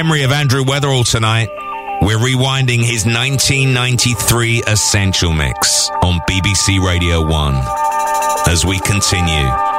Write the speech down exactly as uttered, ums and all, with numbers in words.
memory of Andrew Weatherall tonight. We're rewinding his nineteen ninety-three Essential Mix on B B C Radio one as we continue.